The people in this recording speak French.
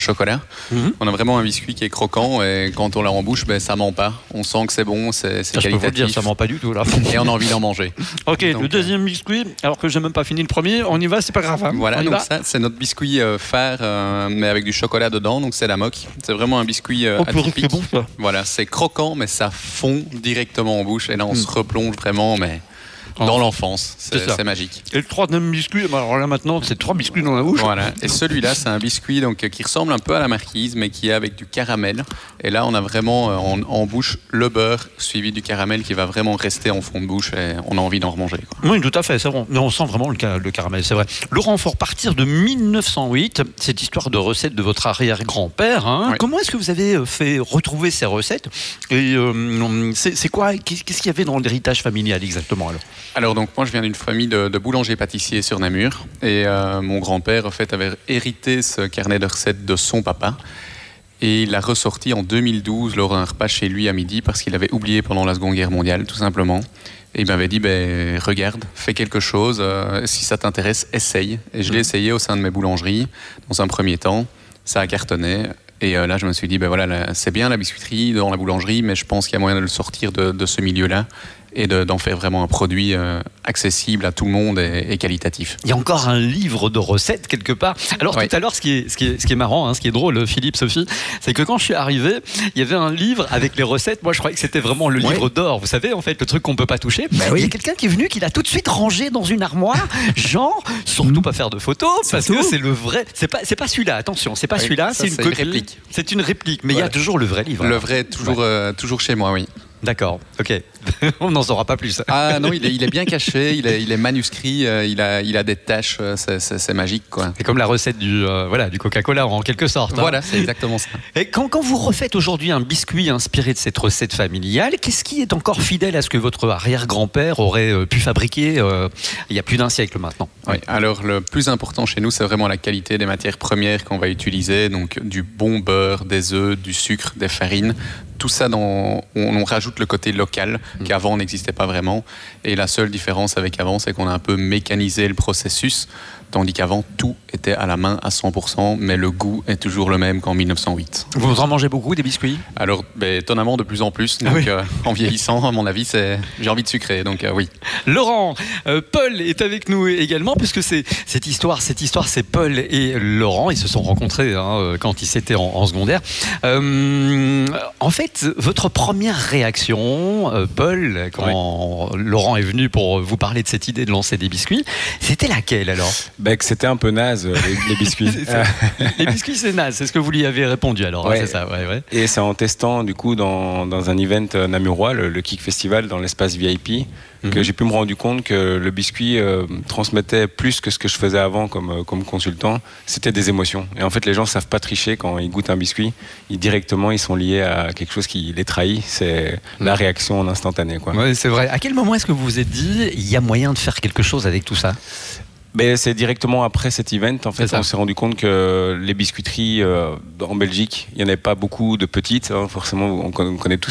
chocolat. On a vraiment un biscuit qui est croquant et quand on l'a en bouche, ça ment pas. On sent que c'est bon, c'est qualitatif. Je peux vous le dire, ça ment pas du tout là. Et on a envie d'en manger. Ok, donc, le deuxième biscuit, alors que j'ai même pas fini le premier, on y va, c'est pas grave. Hein. Voilà, donc ça c'est notre biscuit phare, mais avec du chocolat dedans, donc c'est la moque. C'est vraiment un biscuit atypique. C'est bon ça. Voilà, c'est croquant, mais ça fond directement en bouche et là on se replonge vraiment, mais dans l'enfance, c'est magique. Et le troisième biscuit, alors là maintenant, c'est 3 biscuits dans la bouche. Voilà. Et celui-là, c'est un biscuit donc, qui ressemble un peu à la marquise, mais qui est avec du caramel. Et là, on a vraiment en bouche le beurre suivi du caramel qui va vraiment rester en fond de bouche et on a envie d'en remanger. Quoi. Oui, tout à fait, c'est bon. Mais on sent vraiment le caramel, c'est vrai. Laurent, il faut repartir de 1908, cette histoire de recette de votre arrière-grand-père. Hein. Oui. Comment est-ce que vous avez fait retrouver ces recettes? Et c'est quoi? Qu'est-ce qu'il y avait dans l'héritage familial exactement alors donc moi je viens d'une famille de boulangers-pâtissiers sur Namur et mon grand-père en fait avait hérité ce carnet de recettes de son papa et il l'a ressorti en 2012 lors d'un repas chez lui à midi parce qu'il avait oublié pendant la Seconde Guerre mondiale tout simplement et il m'avait dit regarde, fais quelque chose, si ça t'intéresse, essaye. Et je l'ai essayé au sein de mes boulangeries dans un premier temps, ça a cartonné. Et là, je me suis dit, c'est bien la biscuiterie dans la boulangerie, mais je pense qu'il y a moyen de le sortir de ce milieu-là et d'en faire vraiment un produit accessible à tout le monde et qualitatif. Il y a encore un livre de recettes quelque part. Alors tout à l'heure, ce qui est marrant, hein, ce qui est drôle, Philippe, Sophie, c'est que quand je suis arrivé, il y avait un livre avec les recettes. Moi, je croyais que c'était vraiment le livre d'or. Vous savez, en fait, le truc qu'on peut pas toucher. Il y a quelqu'un qui est venu, qui l'a tout de suite rangé dans une armoire. Genre, surtout pas faire de photos, parce que c'est le vrai. C'est pas celui-là. Attention, c'est pas celui-là. C'est une réplique. C'est une réplique, mais il y a toujours le vrai livre. Le vrai, toujours chez moi, oui. D'accord, ok. On n'en saura pas plus. Ah non, il est bien caché, il est manuscrit, il a des taches, c'est magique, quoi. C'est comme la recette du Coca-Cola en quelque sorte. Hein. Voilà, c'est exactement ça. Et quand vous refaites aujourd'hui un biscuit inspiré de cette recette familiale, qu'est-ce qui est encore fidèle à ce que votre arrière-grand-père aurait pu fabriquer il y a plus d'un siècle maintenant? Oui, alors le plus important chez nous, c'est vraiment la qualité des matières premières qu'on va utiliser, donc du bon beurre, des œufs, du sucre, des farines. Tout ça, on rajoute le côté local qui avant n'existait pas vraiment. Et la seule différence avec avant, c'est qu'on a un peu mécanisé le processus, tandis qu'avant, tout était à la main à 100%, mais le goût est toujours le même qu'en 1908. Vous en mangez beaucoup, des biscuits? Alors, étonnamment, de plus en plus. Donc, en vieillissant, à mon avis, j'ai envie de sucrer. Donc, oui. Laurent, Paul est avec nous également, puisque cette histoire, c'est Paul et Laurent. Ils se sont rencontrés quand ils étaient en secondaire. En fait, votre première réaction, Paul, quand Laurent est venu pour vous parler de cette idée de lancer des biscuits, c'était laquelle alors? Que c'était un peu naze, les biscuits. Les biscuits, c'est naze, c'est ce que vous lui avez répondu alors, c'est ça, Et c'est en testant du coup dans un event namurois, le Kick Festival, dans l'espace VIP, que j'ai pu me rendre compte que le biscuit transmettait plus que ce que je faisais avant comme consultant. C'était des émotions. Et en fait, les gens ne savent pas tricher quand ils goûtent un biscuit. Directement, ils sont liés à quelque chose qui les trahit. C'est la réaction en instantanée. Oui, c'est vrai. À quel moment est-ce que vous vous êtes dit il y a moyen de faire quelque chose avec tout ça? C'est directement après cet event, en fait, on s'est rendu compte que les biscuiteries en Belgique, il n'y en avait pas beaucoup de petites. Forcément, on connaît tous